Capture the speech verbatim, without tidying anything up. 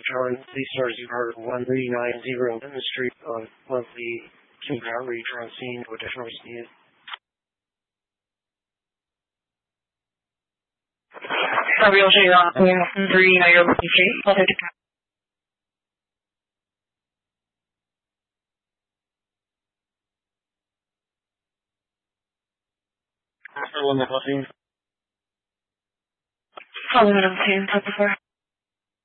John, these stars you heard one three nine zero in the street of, of the community outreach on scene to additional speed. Gabriel J. one three nine zero street. After one that scene. Following on scene, type before.